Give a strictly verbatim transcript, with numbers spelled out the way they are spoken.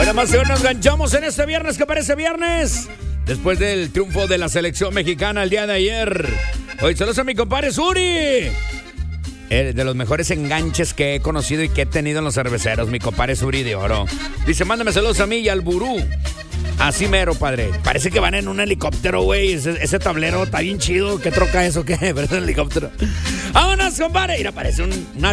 Ahora más que nos ganchamos en este viernes que parece viernes. Después del triunfo de la selección mexicana el día de ayer. Hoy saludos a mi compadre Suri. El de los mejores enganches que he conocido y que he tenido en los cerveceros, mi compadre Suri de Oro. Dice, mándame saludos a mí y al Burú. Así mero, padre. Parece que van en un helicóptero, güey. Ese, ese tablero está bien chido. ¿Qué troca eso? ¿Qué? ¿Pero es un helicóptero? ¡Vámonos, compadre! Mira, parece un, un